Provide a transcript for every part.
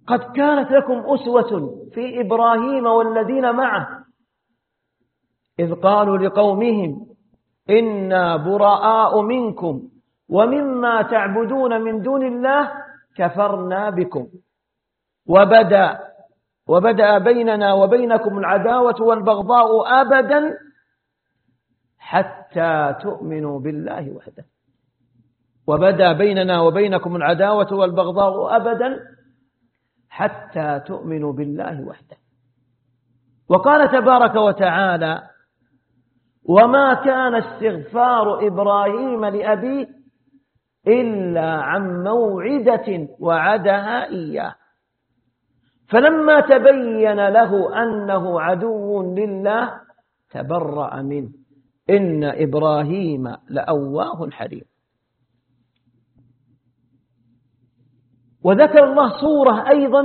قد كانت لكم أسوة في إبراهيم والذين معه إذ قالوا لقومهم إنا براء منكم ومما تعبدون من دون الله كفرنا بكم وبدأ بيننا وبينكم العداوة والبغضاء أبدا حتى تؤمنوا بالله وحده. وبدأ بيننا وبينكم العداوة والبغضاء أبدا حتى تؤمنوا بالله وحده. وقال تبارك وتعالى وما كان استغفار إبراهيم لأبيه إلا عن موعدة وعدها إياه فلما تبين له أنه عدو لله تبرأ منه إن إبراهيم لأواه حليم. وذكر الله صورة أيضا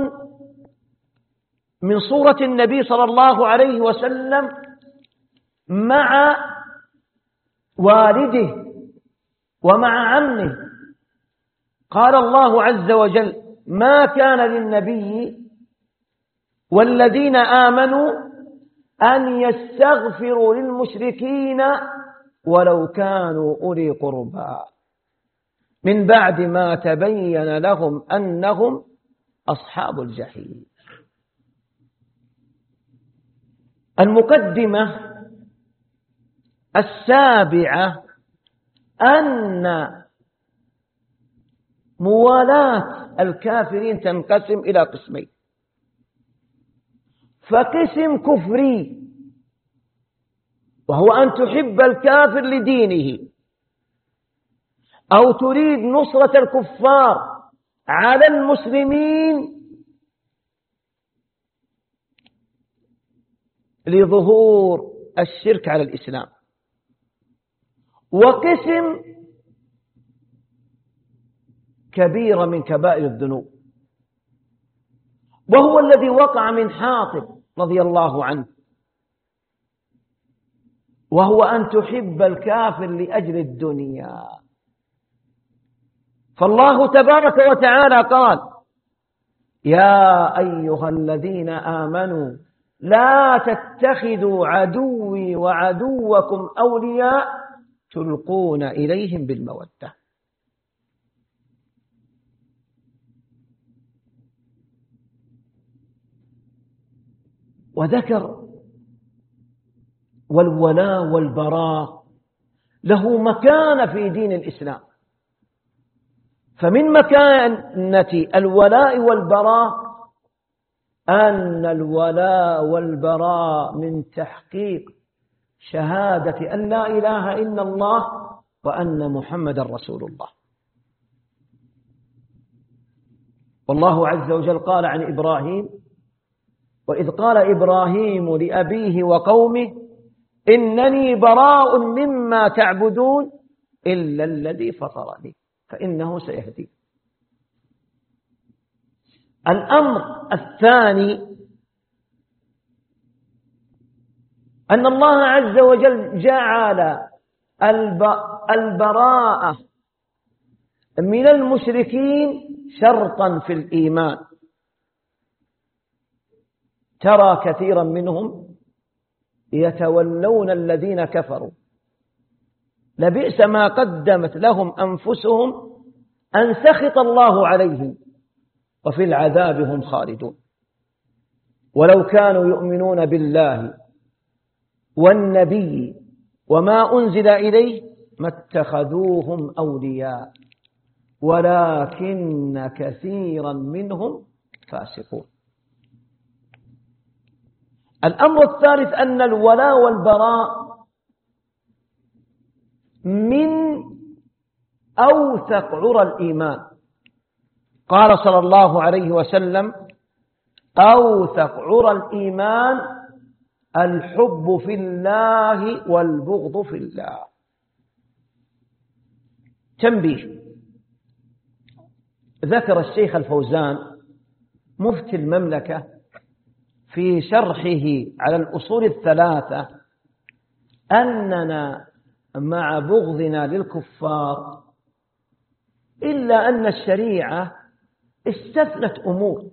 من صورة النبي صلى الله عليه وسلم مع والده ومع عمه. قال الله عز وجل ما كان للنبي والذين آمنوا أن يستغفروا للمشركين ولو كانوا أولي قربى من بعد ما تبين لهم أنهم أصحاب الجحيم. المقدمة السابعة أن موالاة الكافرين تنقسم إلى قسمين. فقسم كفري وهو أن تحب الكافر لدينه أو تريد نصرة الكفار على المسلمين لظهور الشرك على الإسلام. وقسم كبيرة من كبائر الذنوب وهو الذي وقع من حاطب رضي الله عنه وهو أن تحب الكافر لأجل الدنيا. فالله تبارك وتعالى قال يا أيها الذين آمنوا لا تتخذوا عدوي وعدوكم أولياء تلقون إليهم بالمودة. وذكر والولاء والبراء له مكانة في دين الإسلام. فمن مكانة الولاء والبراء أن الولاء والبراء من تحقيق شهادة أن لا إله إلا الله وأن محمد رسول الله. والله عز وجل قال عن إبراهيم وإذ قال إبراهيم لأبيه وقومه إنني براء مما تعبدون إلا الذي فطرني فإنه سيهدي. الأمر الثاني أن الله عز وجل جعل البراءة من المشركين شرطا في الإيمان. ترى كثيرا منهم يتولون الذين كفروا لبئس ما قدمت لهم أنفسهم أن سخط الله عليهم وفي العذاب هم خالدون. ولو كانوا يؤمنون بالله والنبي وما أنزل إليه ما اتخذوهم أولياء ولكن كثيرا منهم فاسقون. الأمر الثالث أن الولاء والبراء من أوثق عرى الإيمان. قال صلى الله عليه وسلم أوثق عرى الإيمان الحب في الله والبغض في الله. تنبيه: ذكر الشيخ الفوزان مفتي المملكة في شرحه على الأصول الثلاثة أننا مع بغضنا للكفار إلا أن الشريعة استثنت أمور